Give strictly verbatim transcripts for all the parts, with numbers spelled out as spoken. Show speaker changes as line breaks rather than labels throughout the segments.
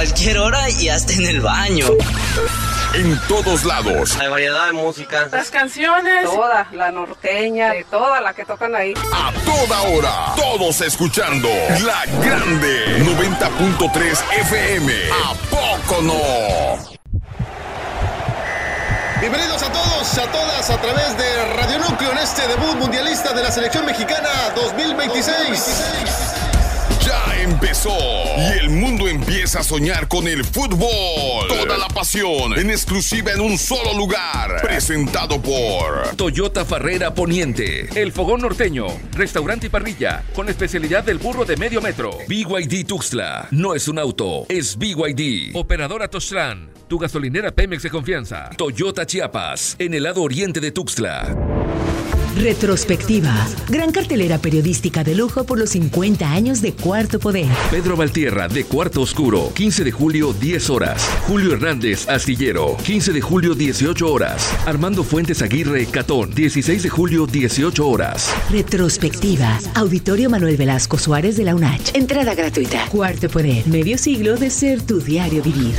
cualquier hora y hasta en el baño.
En todos lados.
Hay variedad de música.
Las canciones.
Toda, la norteña, de toda la que tocan ahí.
A toda hora. Todos escuchando La Grande. noventa punto tres F M. ¿A poco no?
Bienvenidos a todos, a todas, a través de Radio Núcleo en este debut mundialista de la selección mexicana dos mil veintiséis.
Ya empezó y el mundo empieza a soñar con el fútbol. Toda la pasión en exclusiva en un solo lugar. Presentado por
Toyota Farrera Poniente, El Fogón Norteño, Restaurante y Parrilla, con especialidad del burro de medio metro. B Y D Tuxtla, no es un auto, es B Y D. Operadora Toztlán, tu gasolinera Pemex de confianza. Toyota Chiapas, en el lado oriente de Tuxtla.
Retrospectiva. Gran cartelera periodística de lujo por los cincuenta años de Cuarto Poder.
Pedro Valtierra, de Cuarto Oscuro, quince de julio, diez horas. Julio Hernández, Astillero, quince de julio, dieciocho horas. Armando Fuentes Aguirre, Catón, dieciséis de julio, dieciocho horas.
Retrospectiva. Auditorio Manuel Velasco Suárez de la UNACH. Entrada gratuita. Cuarto Poder. Medio siglo de ser tu diario vivir.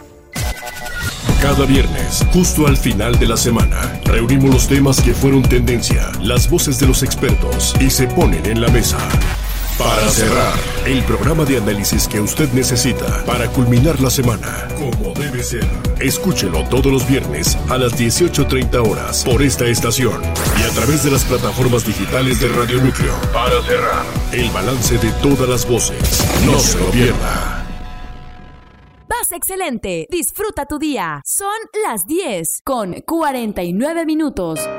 Cada viernes, justo al final de la semana, reunimos los temas que fueron tendencia, las voces de los expertos y se ponen en la mesa. Para cerrar, el programa de análisis que usted necesita para culminar la semana, como debe ser. Escúchelo todos los viernes a las dieciocho treinta horas por esta estación y a través de las plataformas digitales de Radio Núcleo. Para cerrar, el balance de todas las voces. No se lo pierda.
Vas excelente. Disfruta tu día. Son las diez con cuarenta y nueve minutos.